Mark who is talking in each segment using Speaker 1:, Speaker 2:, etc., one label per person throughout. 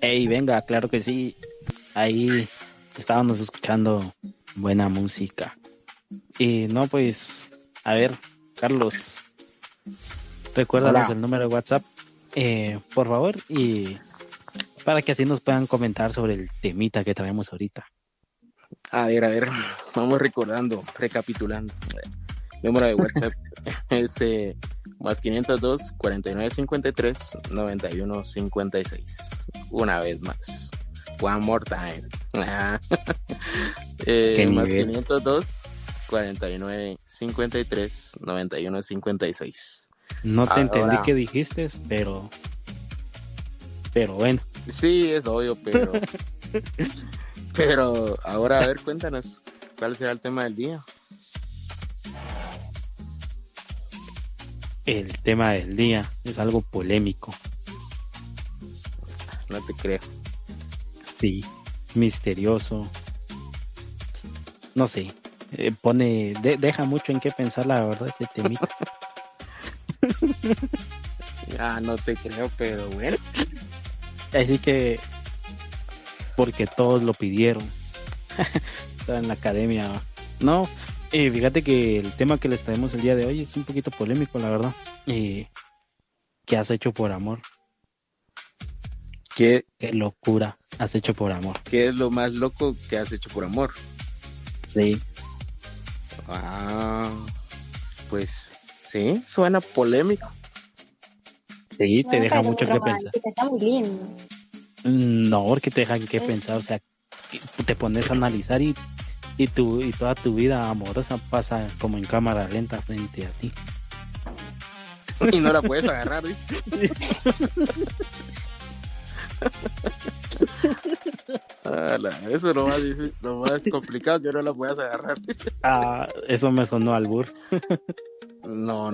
Speaker 1: Hey, venga, claro que sí. Ahí estábamos escuchando buena música. Y no, pues, a ver, Carlos, recuérdanos
Speaker 2: Hola.
Speaker 1: el número de WhatsApp, por favor, y para que así nos puedan comentar sobre el temita que traemos ahorita.
Speaker 2: A ver, vamos recordando, recapitulando. Número de WhatsApp es más 502 49 53 91 56. Una vez más. One more time.
Speaker 1: ¿Qué
Speaker 2: Más
Speaker 1: nivel?
Speaker 2: 502 49 53 91 56.
Speaker 1: No te entendí
Speaker 2: Ahora,
Speaker 1: qué dijiste, pero bueno,
Speaker 2: sí, es obvio, pero ahora a ver, cuéntanos, ¿cuál será el tema del día?
Speaker 1: el tema del día es algo polémico,
Speaker 2: No te creo.
Speaker 1: sí, misterioso, no sé, deja mucho en qué pensar, la verdad, este temita.
Speaker 2: No te creo, pero bueno.
Speaker 1: Así que, porque todos lo pidieron, está en la academia, no, fíjate que el tema que les traemos el día de hoy es un poquito polémico, la verdad. ¿Qué has hecho por amor?
Speaker 2: ¿Qué,
Speaker 1: Qué locura has hecho por amor.
Speaker 2: ¿Qué es lo más loco que has hecho por amor?
Speaker 1: Sí,
Speaker 2: Ah, pues sí, suena polémico.
Speaker 1: sí,
Speaker 3: No
Speaker 1: te
Speaker 3: me
Speaker 1: deja
Speaker 3: parece
Speaker 1: mucho
Speaker 3: muy
Speaker 1: que pensar.
Speaker 3: romántico, está muy lindo.
Speaker 1: No, porque te dejan que pensar, o sea, que te pones a analizar y toda tu vida amorosa pasa como en cámara lenta frente a ti.
Speaker 2: Y no la puedes agarrar, ¿viste? Eso es lo más difícil, lo más complicado, que no la puedas agarrar.
Speaker 1: Ah, eso me sonó albur.
Speaker 2: No.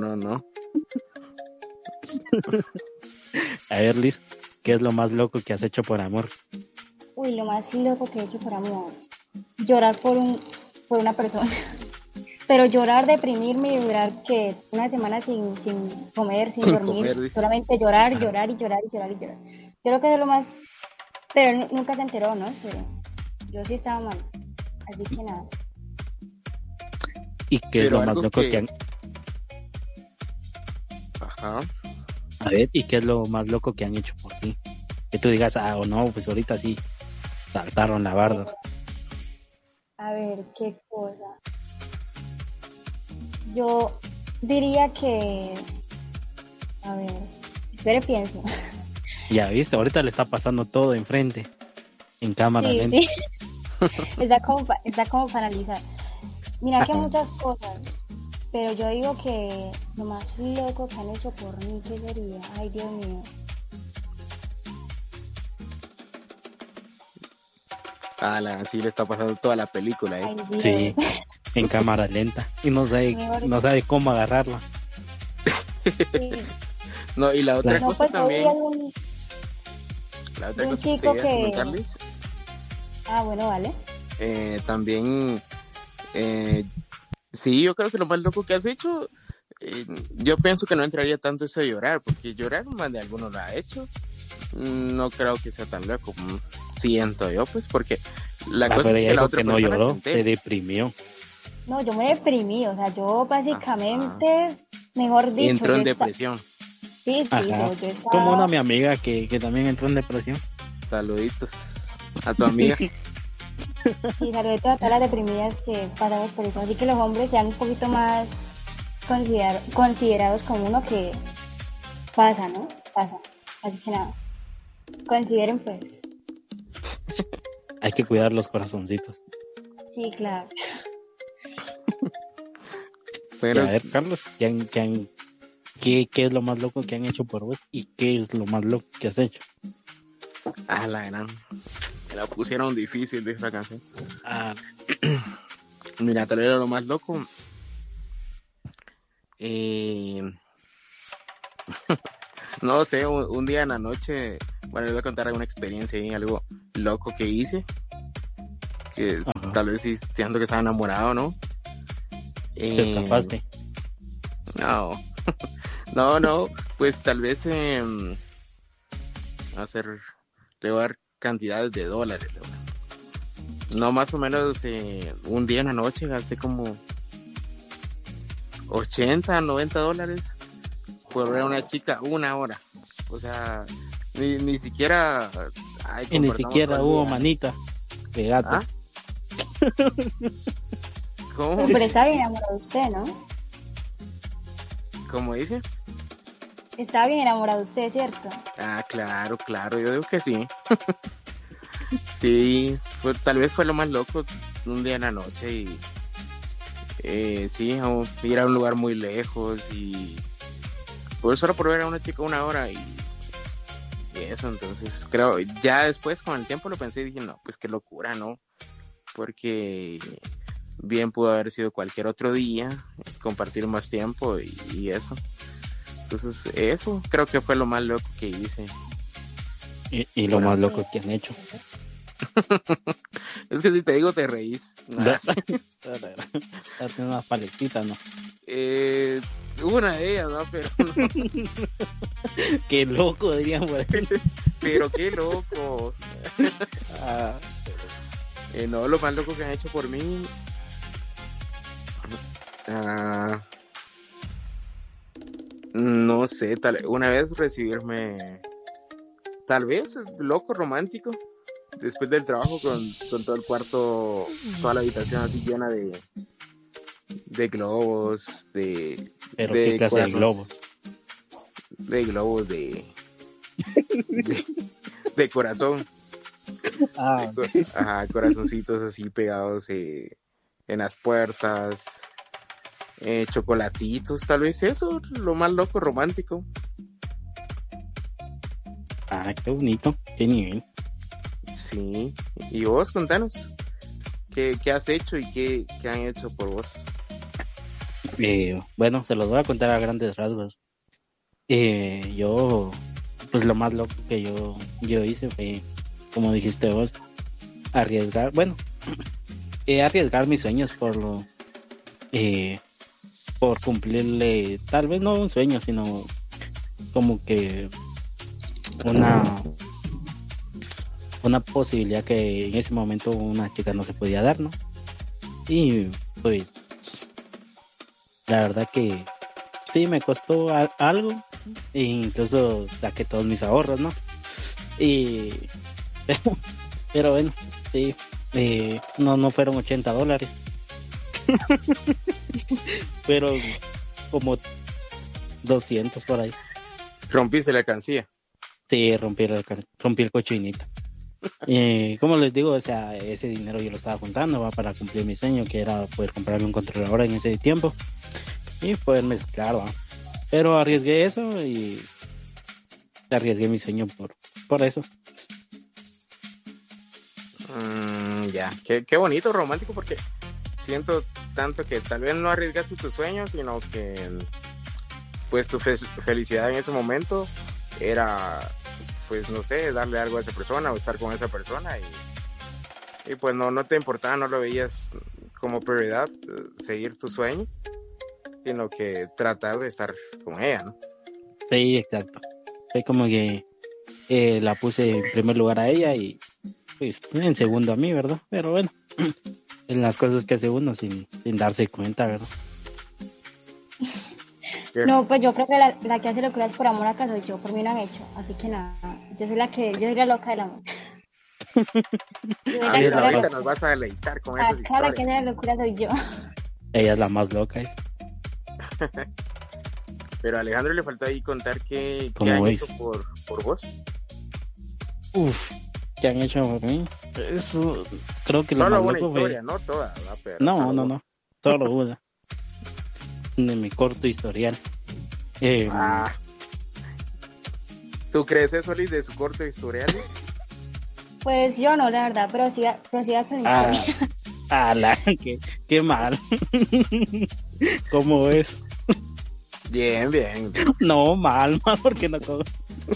Speaker 1: A ver, Liz, ¿qué es lo más loco que has hecho por amor?
Speaker 3: Uy, lo más loco que he hecho por amor. Llorar por una persona. Pero llorar, deprimirme y durar que una semana sin comer, sin
Speaker 2: Sin
Speaker 3: dormir,
Speaker 2: comer, dice.
Speaker 3: solamente llorar,
Speaker 1: Ajá.
Speaker 3: llorar y llorar y llorar y llorar. Yo creo que es lo más, pero él nunca se enteró, ¿no? Pero yo sí estaba mal, así que nada.
Speaker 1: ¿Y qué es
Speaker 2: Pero
Speaker 1: lo más
Speaker 2: algo
Speaker 1: loco que
Speaker 2: que...
Speaker 1: han...
Speaker 2: Ajá.
Speaker 1: A ver, ¿y qué es lo más loco que han hecho por ti? Que tú digas, o no, pues ahorita sí, saltaron la barda.
Speaker 3: A ver, qué cosa. Yo diría que, a ver, espere, pienso.
Speaker 1: Ya viste, ahorita le está pasando todo enfrente, en cámara
Speaker 3: Sí,
Speaker 1: lenta.
Speaker 3: sí. Está como para analizar. Mira que muchas cosas, pero yo digo que lo más loco que han hecho por mí, ¿qué sería? Ay, Dios mío.
Speaker 2: Sí le está pasando toda la película,
Speaker 3: Ay, Dios.
Speaker 1: Sí, en cámara lenta. Y
Speaker 3: Mejor-
Speaker 1: no sabe cómo agarrarla.
Speaker 3: Sí.
Speaker 2: No, y la otra
Speaker 3: No,
Speaker 2: cosa
Speaker 3: pues yo
Speaker 2: también,
Speaker 3: diría un
Speaker 2: la otra
Speaker 3: un
Speaker 2: cosa que te
Speaker 3: chico
Speaker 2: iba a
Speaker 3: que...
Speaker 2: comentarles,
Speaker 3: Ah, bueno, vale.
Speaker 2: también, sí, yo creo que lo más loco que has hecho, yo pienso que no entraría tanto eso de llorar, porque llorar más de alguno lo ha hecho. No creo que sea tan loco, siento yo, pues, porque la cosa
Speaker 1: Pero
Speaker 2: es
Speaker 1: ella
Speaker 2: que la
Speaker 1: dijo
Speaker 2: otra
Speaker 1: que no
Speaker 2: persona se
Speaker 1: lloró, se
Speaker 2: entere.
Speaker 1: deprimió.
Speaker 3: No, yo me deprimí, o sea, yo básicamente, mejor
Speaker 2: Y
Speaker 3: dicho,
Speaker 2: entró
Speaker 3: yo
Speaker 2: en depresión.
Speaker 3: Sí,
Speaker 1: Ajá.
Speaker 3: yo
Speaker 1: Como una
Speaker 3: estaba...
Speaker 1: mi amiga que también entró en depresión.
Speaker 2: Saluditos a tu amiga.
Speaker 3: Sí, saludos a todas las deprimidas que pasamos por eso. Así que los hombres sean un poquito más considerados como uno que pasa, ¿no? Pasa. Así que nada, consideren pues.
Speaker 1: Hay que cuidar los corazoncitos.
Speaker 3: Sí, claro.
Speaker 1: Y
Speaker 2: Pero,
Speaker 1: a ver, Carlos, ¿qué es lo más loco que han hecho por vos? ¿Y qué es lo más loco que has hecho?
Speaker 2: la gran. Me la pusieron difícil de esta canción.
Speaker 1: Ah,
Speaker 2: Mira, tal vez lo más loco. No sé, un día en la noche, bueno, les voy a contar alguna experiencia y algo loco que hice. Que tal vez sí siento que estaba enamorado, ¿no?
Speaker 1: te escapaste.
Speaker 2: No, no, pues tal vez hacer le voy a dar cantidades de dólares. No, más o menos un día en la noche gasté como $80, $90 por ver a una chica 1 hora. O sea, ni siquiera...
Speaker 1: Y ni siquiera hubo manita de gato.
Speaker 2: ¿Ah? ¿Cómo?
Speaker 3: Pero estaba bien enamorado de usted, ¿no?
Speaker 2: ¿Cómo dice?
Speaker 3: Estaba bien enamorado de usted, ¿cierto?
Speaker 2: Ah, claro, yo digo que sí. Sí, tal vez fue lo más loco, un día en la noche y sí, ir a un lugar muy lejos y pues solo por ver a una chica 1 hora y eso. Entonces creo, ya después con el tiempo lo pensé y dije, no, pues qué locura, ¿no? Porque bien pudo haber sido cualquier otro día, compartir más tiempo y eso. Entonces eso creo que fue lo más loco que hice.
Speaker 1: Y lo más loco que han hecho.
Speaker 2: Es que si te digo te reís.
Speaker 1: Date unas paletitas, ¿no?
Speaker 2: Una de ellas, ¿no? Pero no.
Speaker 1: Qué loco, dirían por ahí.
Speaker 2: Pero qué loco. No, lo más loco que han hecho por mí. No sé, una vez recibirme, tal vez loco, romántico, después del trabajo con todo el cuarto, toda la habitación así llena de globos,
Speaker 1: ¿Pero qué clase de globos?
Speaker 2: De globos de corazón. Corazoncitos así pegados en las puertas, chocolatitos, tal vez eso, lo más loco, romántico.
Speaker 1: Qué bonito, qué nivel.
Speaker 2: Sí, y vos, contanos, ¿qué has hecho y qué han hecho por vos?
Speaker 1: Bueno, se los voy a contar a grandes rasgos. Yo, pues lo más loco que yo hice fue, como dijiste vos, arriesgar mis sueños por cumplirle, tal vez no un sueño, sino como que una posibilidad que en ese momento una chica no se podía dar, ¿no? Y pues la verdad que sí me costó algo, e incluso saqué todos mis ahorros, ¿no? Pero bueno, sí, no fueron $80, pero como 200 por ahí.
Speaker 2: ¿Rompiste la alcancía?
Speaker 1: Sí, rompí el cochinito. Como les digo, o sea, ese dinero yo lo estaba juntando, va, para cumplir mi sueño, que era poder comprarme un controlador en ese tiempo y poder mezclar, ¿va? Pero arriesgué eso y arriesgué mi sueño por eso.
Speaker 2: Ya, qué bonito, romántico, porque siento tanto que tal vez no arriesgaste tus sueños, sino que pues tu felicidad en ese momento era, pues no sé, darle algo a esa persona o estar con esa persona y pues no te importaba, no lo veías como prioridad seguir tu sueño, sino que tratar de estar con ella, ¿no?
Speaker 1: Sí, exacto. Fue como que la puse en primer lugar a ella y pues en segundo a mí, ¿verdad? Pero bueno, en las cosas que hace uno sin darse cuenta, ¿verdad?
Speaker 3: No, pues yo creo que la que hace locuras por amor acá soy yo, por mí lo han hecho, así que nada, yo soy la loca del amor.
Speaker 2: Ahorita nos vas a deleitar con esas historias.
Speaker 3: Acá la que hace la locura soy yo.
Speaker 1: Ella es la más loca, ¿eh?
Speaker 2: Pero a Alejandro le faltó ahí contar qué han hecho por vos.
Speaker 1: ¿Qué han hecho por mí? Eso, creo que
Speaker 2: solo una historia, no toda, ¿verdad? Pero
Speaker 1: no, solo una. De mi corto historial.
Speaker 2: ¿Tú crees eso, Liz, de su corto historial?
Speaker 3: Pues yo no, la verdad, pero sí con historia.
Speaker 1: Qué mal. ¿Cómo es?
Speaker 2: Bien.
Speaker 1: No, mal, porque no como.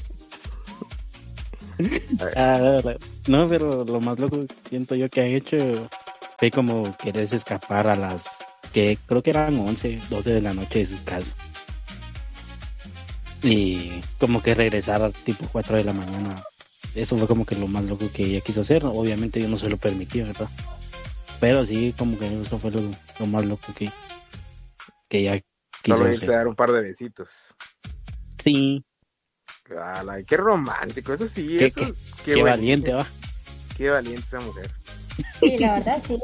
Speaker 1: No, pero lo más loco siento yo que han hecho fue como quererse escapar a las que creo que eran 11, 12 de la noche de su casa y como que regresar a tipo 4 de la mañana eso fue como que lo más loco que ella quiso hacer. Obviamente yo no se lo permití, ¿verdad? Pero sí, como que eso fue lo más loco que ella quiso
Speaker 4: Solo
Speaker 1: hacer.
Speaker 4: irte a dar un par de besitos.
Speaker 1: Sí,
Speaker 4: Ala, qué romántico, eso sí,
Speaker 1: qué,
Speaker 4: eso.
Speaker 1: qué
Speaker 4: Qué
Speaker 1: valiente, va.
Speaker 4: Qué valiente esa mujer.
Speaker 3: Sí, la verdad sí.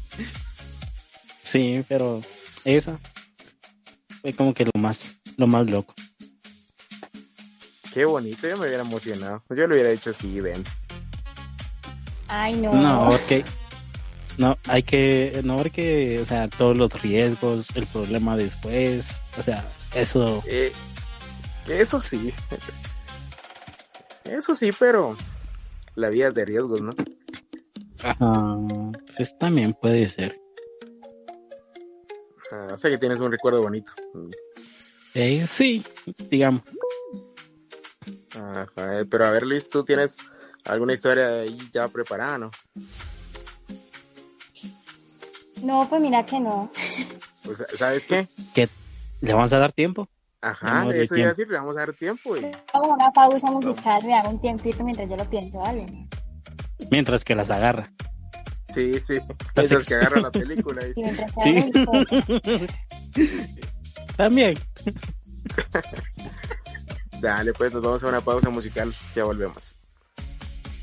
Speaker 1: Sí, pero eso fue como que lo más loco.
Speaker 4: Qué bonito, yo me hubiera emocionado. Yo le hubiera dicho sí, ven.
Speaker 3: Ay, no.
Speaker 1: No, porque no, porque, o sea, todos los riesgos, el problema después, o sea, eso,
Speaker 4: Eso sí. Eso sí, pero la vida es de riesgos, ¿no?
Speaker 1: pues también puede ser.
Speaker 4: O sea que tienes un recuerdo bonito.
Speaker 1: Sí, digamos.
Speaker 4: Ajá, pero a ver, Liz, ¿tú tienes alguna historia ahí ya preparada, no?
Speaker 3: No, pues mira que no.
Speaker 4: Pues, ¿sabes qué?
Speaker 1: Que le vamos a dar tiempo.
Speaker 4: Ajá,
Speaker 1: Vamos a darle
Speaker 4: eso iba a
Speaker 1: tiempo.
Speaker 4: decir, le vamos a dar tiempo y
Speaker 3: Hago una pausa musical, me hago un tiempito mientras yo lo pienso, ¿vale?
Speaker 1: Mientras que las agarra.
Speaker 4: sí,
Speaker 1: Las
Speaker 4: esas que agarra la película y
Speaker 3: Y mientras
Speaker 1: Sí.
Speaker 3: hago el-
Speaker 1: También.
Speaker 4: dale, pues nos vamos a una pausa musical, ya volvemos.